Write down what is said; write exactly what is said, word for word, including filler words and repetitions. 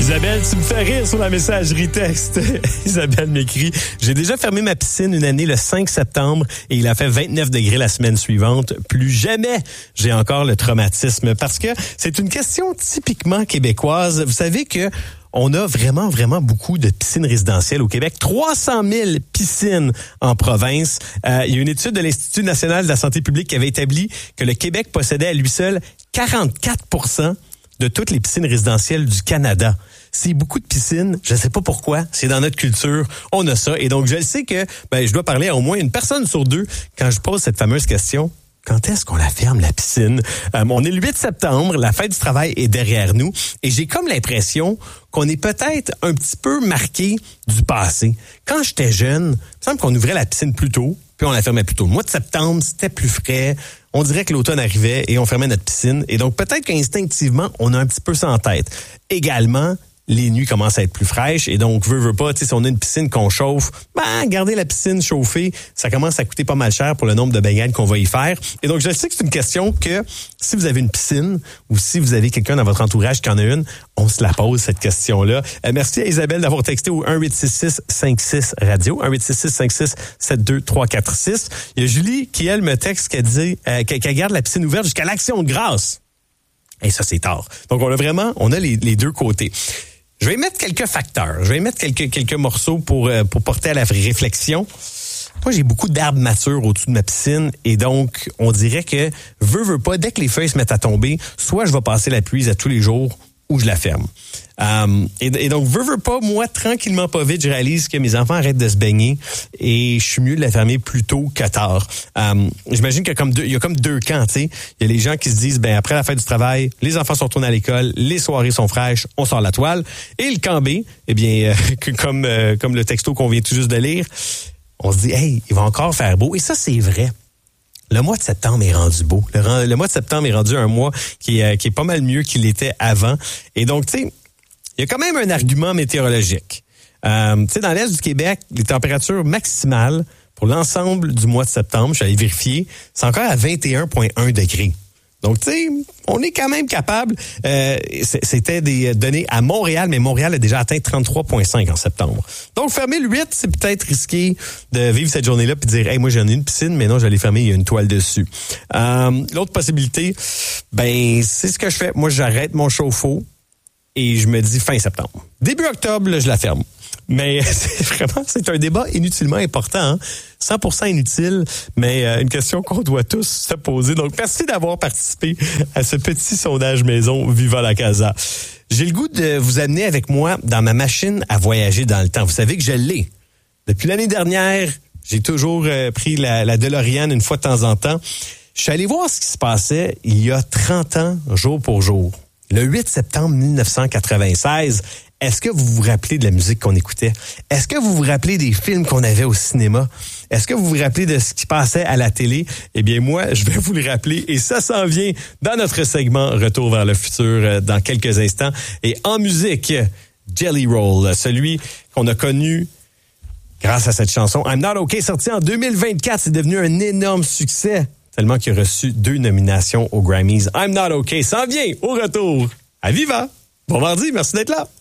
Isabelle, tu me fais rire sur la messagerie texte. Isabelle m'écrit « J'ai déjà fermé ma piscine une année le cinq septembre et il a fait vingt-neuf degrés la semaine suivante. Plus jamais j'ai encore le traumatisme. » Parce que c'est une question typiquement québécoise. Vous savez que on a vraiment, vraiment beaucoup de piscines résidentielles au Québec. trois cent mille piscines en province. Euh, il y a une étude de l'Institut national de la santé publique qui avait établi que le Québec possédait à lui seul quarante-quatre pour cent de toutes les piscines résidentielles du Canada. C'est beaucoup de piscines. Je ne sais pas pourquoi. C'est dans notre culture. On a ça. Et donc, je le sais que ben, je dois parler à au moins une personne sur deux quand je pose cette fameuse question. Quand est-ce qu'on la ferme, la piscine? Euh, on est le huit septembre, la fête du travail est derrière nous et j'ai comme l'impression qu'on est peut-être un petit peu marqué du passé. Quand j'étais jeune, il me semble qu'on ouvrait la piscine plus tôt, puis on la fermait plus tôt. Le mois de septembre, c'était plus frais. On dirait que l'automne arrivait et on fermait notre piscine. Et donc, peut-être qu'instinctivement, on a un petit peu ça en tête. Également, les nuits commencent à être plus fraîches et donc, veut, veut pas, tu sais, si on a une piscine qu'on chauffe, ben, garder la piscine chauffée, ça commence à coûter pas mal cher pour le nombre de baignades qu'on va y faire. Et donc, je sais que c'est une question que si vous avez une piscine ou si vous avez quelqu'un dans votre entourage qui en a une, on se la pose, cette question-là. Euh, merci à Isabelle d'avoir texté au un huit six six cinq six radio, un huit six six cinq six sept deux trois quatre six. Il y a Julie qui, elle, me texte qu'elle dit euh, qu'elle garde la piscine ouverte jusqu'à l'Action de grâce. Et ça, c'est tard. Donc, on a vraiment, on a les, les deux côtés. Je vais mettre quelques facteurs. Je vais mettre quelques quelques morceaux pour euh, pour porter à la réflexion. Moi, j'ai beaucoup d'arbres matures au-dessus de ma piscine et donc, on dirait que, veux, veux pas, dès que les feuilles se mettent à tomber, soit je vais passer la pluie à tous les jours ou je la ferme. Um, et, et donc, veux, veux pas, moi, tranquillement, pas vite, je réalise que mes enfants arrêtent de se baigner et je suis mieux de la fermer plus tôt que tard. Um, j'imagine qu'il y a comme deux, il y a comme deux camps, tu sais. Il y a les gens qui se disent, ben après la fête du travail, les enfants sont retournés à l'école, les soirées sont fraîches, on sort la toile. Et le camp B, eh bien, euh, comme euh, comme le texto qu'on vient tout juste de lire, on se dit, hey, il va encore faire beau. Et ça, c'est vrai. Le mois de septembre est rendu beau. Le, le mois de septembre est rendu un mois qui est, qui est pas mal mieux qu'il était avant. Et donc, tu sais, il y a quand même un argument météorologique. Euh, tu sais, dans l'est du Québec, les températures maximales pour l'ensemble du mois de septembre, je suis allé vérifier, c'est encore à vingt et un virgule un degrés. Donc, tu sais, on est quand même capable. Euh, c'était des données à Montréal, mais Montréal a déjà atteint trente-trois virgule cinq en septembre. Donc, fermer le huit, c'est peut-être risqué de vivre cette journée-là puis de dire, hey, moi, j'en ai une piscine, mais non, je l'ai fermée, il y a une toile dessus. Euh, l'autre possibilité, ben, c'est ce que je fais. Moi, j'arrête mon chauffe-eau et je me dis fin septembre. Début octobre, là, je la ferme. Mais c'est vraiment, c'est un débat inutilement important, hein? cent pour cent inutile, mais euh, une question qu'on doit tous se poser. Donc, merci d'avoir participé à ce petit sondage maison Viva la Casa. J'ai le goût de vous amener avec moi dans ma machine à voyager dans le temps. Vous savez que je l'ai. Depuis l'année dernière, j'ai toujours euh, pris la, la DeLorean une fois de temps en temps. Je suis allé voir ce qui se passait il y a trente ans, jour pour jour. Le huit septembre mille neuf cent quatre-vingt-seize, est-ce que vous vous rappelez de la musique qu'on écoutait? Est-ce que vous vous rappelez des films qu'on avait au cinéma? Est-ce que vous vous rappelez de ce qui passait à la télé? Eh bien, moi, je vais vous le rappeler et ça s'en vient dans notre segment Retour vers le futur dans quelques instants. Et en musique, Jelly Roll, celui qu'on a connu grâce à cette chanson I'm Not OK, sorti en deux mille vingt-quatre. C'est devenu un énorme succès, tellement qu'il a reçu deux nominations aux Grammys. I'm Not OK s'en vient au retour à Viva. Bon mardi, merci d'être là.